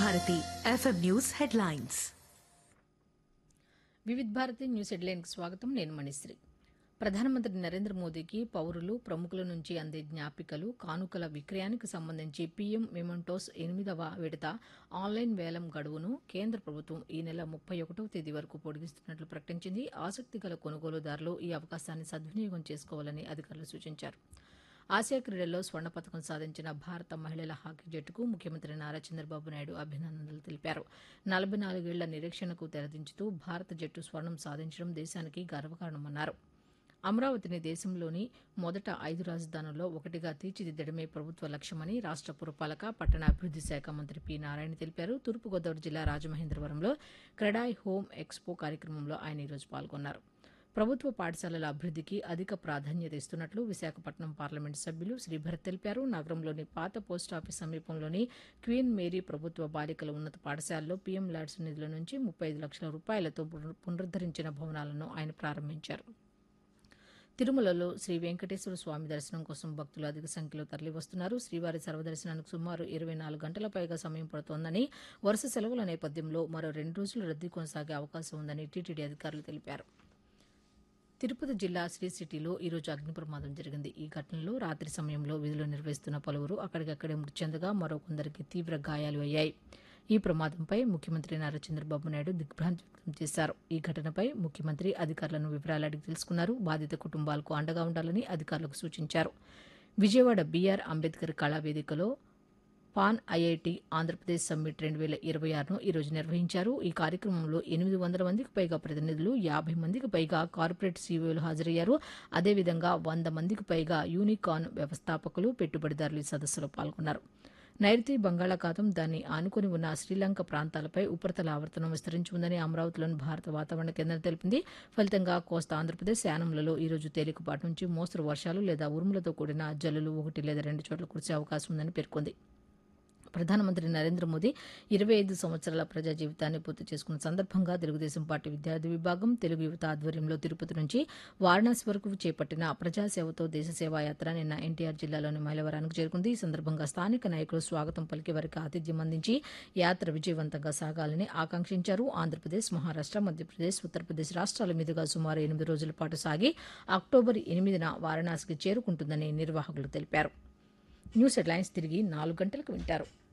Bharati FM news headlines. Vividh Bharati news హెడ్లైన్కి స్వాగతం. నేను మణిశ్రీ. ప్రధానమంత్రి నరేంద్ర మోదీకి పౌరులు, ప్రముఖుల నుంచి అందే జ్ఞాపికలు, కానుకల విక్రయానికి సంబంధించి పీఎం మెమెంటోస్ 8వ విడత ఆన్లైన్ వేలం గడువును కేంద్ర ప్రభుత్వం ఈ నెల 31వ తేదీ వరకు పొడిగిస్తున్నట్లు ప్రకటించింది. ఆసక్తిగల కొనుగోలుదారులు ఈ అవకాశాన్ని సద్వినియోగం చేసుకోవాలని అధికారులు సూచించారు. ఆసియా క్రీడల్లో స్వర్ణ పతకం సాధించిన భారత మహిళల హాకీ జట్టుకు ముఖ్యమంత్రి నారా చంద్రబాబు నాయుడు అభినందనలు తెలిపారు. 44 ఏళ్ల నిరీక్షణకు తెరదించుతూ భారత జట్టు స్వర్ణం సాధించడం దేశానికి గర్వకారణమన్నారు. అమరావతిని దేశంలోని మొదట 5 రాజధానుల్లో ఒకటిగా తీర్చిదిద్దడమే ప్రభుత్వ లక్ష్యమని రాష్ట్ర పురపాలక, పట్టణాభివృద్ది శాఖ మంత్రి పి నారాయణ తెలిపారు. తూర్పుగోదావరి జిల్లా రాజమహేంద్రవరంలో క్రెడాయ్ హోమ్ ఎక్స్పో కార్యక్రమంలో ఆయన ఈరోజు పాల్గొన్నారు. ప్రభుత్వ పాఠశాలల అభివృద్దికి అధిక ప్రాధాన్యత ఇస్తున్నట్లు విశాఖపట్నం పార్లమెంటు సభ్యులు శ్రీభరత్ తెలిపారు. నగరంలోని పాత పోస్టాఫీస్ సమీపంలోని క్వీన్ మేరీ ప్రభుత్వ బాలికల ఉన్నత పాఠశాలలో పీఎం ల్యాడ్స్ నిధుల నుంచి 35 లక్షల రూపాయలతో పునరుద్దరించిన భవనాలను ఆయన ప్రారంభించారు. తిరుమలలో శ్రీ వెంకటేశ్వర స్వామి దర్శనం కోసం భక్తులు అధిక సంఖ్యలో తరలివస్తున్నారు. శ్రీవారి సర్వదర్శనానికి సుమారు 24 గంటల పైగా సమయం పడుతోందని, వరుస సెలవుల నేపథ్యంలో మరో 2 రోజులు రద్దీ కొనసాగే అవకాశం ఉందని టీటీడీ అధికారులు తెలిపారు. తిరుపతి జిల్లా శ్రీ సిటీలో ఈరోజు అగ్ని ప్రమాదం జరిగింది. ఈ ఘటనలో రాత్రి సమయంలో విధులు నిర్వహిస్తున్న పలువురు అక్కడికక్కడే మృతి చెందగా మరో కొందరికి తీవ్ర గాయాలు అయ్యాయి. ఈ ప్రమాదంపై ముఖ్యమంత్రి నారా చంద్రబాబు నాయుడు దిగ్భ్రాంతి వ్యక్తం చేశారు. ఈ ఘటనపై ముఖ్యమంత్రి అధికారులను వివరాలు అడిగి తెలుసుకున్నారు. బాధిత కుటుంబాలకు అండగా ఉండాలని అధికారులకు సూచించారు. Vijayawada BR Ambedkar కళావేదికలో pan IIT Andhra Pradesh summit 2026ను ఈరోజు నిర్వహించారు. ఈ కార్యక్రమంలో 800 మందికి పైగా ప్రతినిధులు, 50 మందికి పైగా కార్పొరేట్ సీఈఓలు హాజరయ్యారు. అదేవిధంగా 100 మందికి పైగా యూనికార్న్ వ్యవస్థాపకులు, పెట్టుబడిదారులు ఈ సదస్సులో పాల్గొన్నారు. నైరుతి బంగాళాఖాతం, దాన్ని ఆనుకుని ఉన్న శ్రీలంక ప్రాంతాలపై ఉపరితల ఆవర్తనం విస్తరించి ఉందని అమరావతిలోని భారత వాతావరణ కేంద్రం తెలిపింది. ఫలితంగా కోస్తా ఆంధ్రప్రదేశ్, యానంలలో ఈరోజు తేలికపాటి నుంచి మోస్తరు వర్షాలు లేదా ఉరుములతో కూడిన జల్లులు 1 లేదా 2 చోట్ల కురిసే అవకాశం ఉందని పేర్కొంది. ప్రధానమంత్రి నరేంద్ర మోదీ 25 సంవత్సరాల ప్రజా జీవితాన్ని పూర్తి చేసుకున్న సందర్భంగా తెలుగుదేశం పార్టీ విద్యార్థి విభాగం, తెలుగు యువత ఆధ్వర్యంలో తిరుపతి నుంచి వారణాసి వరకు చేపట్టిన ప్రజాసేవతో దేశ సేవా యాత్ర నిన్న ఎన్టీఆర్ జిల్లాలోని మైలవరానికి చేరుకుంది. ఈ సందర్భంగా స్థానిక నాయకులు స్వాగతం పలికి వారికి ఆతిథ్యం అందించి యాత్ర విజయవంతంగా సాగాలని ఆకాంక్షించారు. ఆంధ్రప్రదేశ్, మహారాష్ట్ర, మధ్యప్రదేశ్, ఉత్తరప్రదేశ్ రాష్ట్రాల మీదుగా సుమారు 8 రోజుల పాటు సాగి అక్టోబర్ 8న వారణాసికి చేరుకుంటుందని నిర్వాహకులు తెలిపారు. న్యూస్ హెడ్లైన్స్ తిరిగి 4 గంటలకు వింటారు.